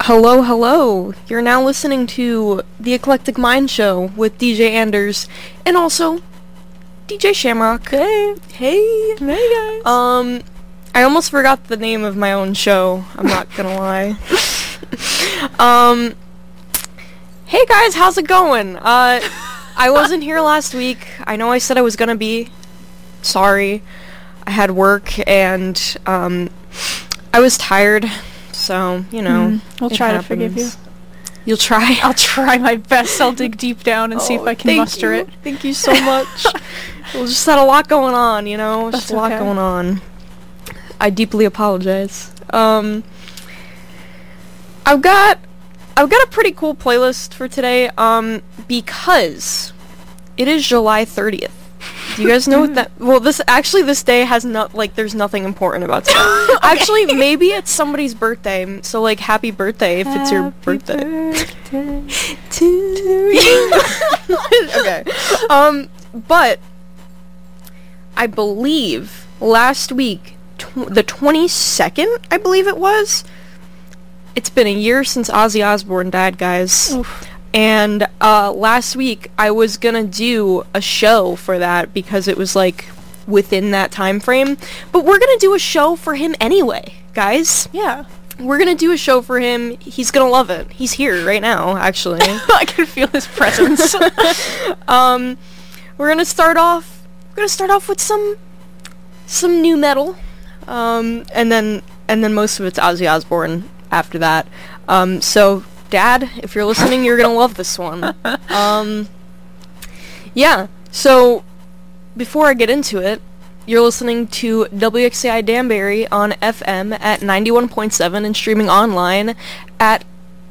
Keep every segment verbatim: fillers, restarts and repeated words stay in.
Hello, hello. You're now listening to The Eclectic Mind Show with D J Anders and also D J Shamrock. Hey. Hey. Hey, guys. Um, I almost forgot the name of my own show. I'm not gonna lie. um, hey guys, how's it going? Uh, I wasn't here last week. I know I said I was gonna be. Sorry. I had work and, um, I was tired. So, you know, mm, I'll try happens. to forgive you. You'll try? I'll try my best. I'll dig deep down and oh, see if I can muster you. it. Thank you so much. We just had a lot going on, you know? That's just a lot okay. going on. I deeply apologize. Um, I've got, I've got a pretty cool playlist for today, um, because it is July thirtieth. Do you guys know what that... Well, this... Actually, this day has not... Like, there's nothing important about today. Okay. Actually, maybe it's somebody's birthday. So, like, happy birthday if happy it's your birthday. birthday to you. Okay. Um, but... I believe last week, tw- the twenty-second, I believe it was, it's been a year since Ozzy Osbourne died, guys. Oof. And uh, last week I was gonna do a show for that because it was like within that time frame. But we're gonna do a show for him anyway, guys. Yeah. We're gonna do a show for him. He's gonna love it. He's here right now, actually. I can feel his presence. um, we're gonna start off. We're gonna start off with some some new metal, um, and then and then most of it's Ozzy Osbourne after that. Um, so. Dad, if you're listening, you're gonna love this one. Um, yeah, so, before I get into it, you're listening to W X C I Danbury on F M at ninety-one point seven and streaming online at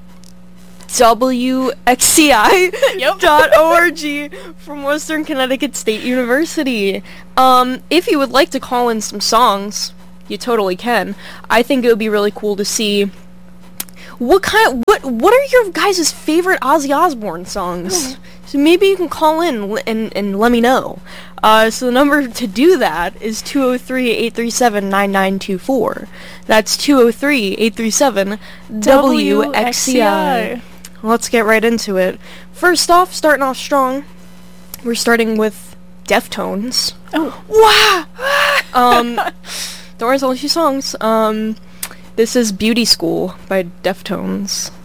W X C I dot org from Western Connecticut State University. Um, if you would like to call in some songs, you totally can. I think it would be really cool to see What kind? Of, what What are your guys' favorite Ozzy Osbourne songs? Mm. So maybe you can call in and and let me know. Uh, so the number to do that is two oh three, eight three seven, nine nine two four. That's two oh three, eight three seven, W X C I. Let's get right into it. First off, starting off strong, we're starting with Deftones. Oh. Wow! um, don't worry, it's only two songs. Um... This is Beauty School by Deftones.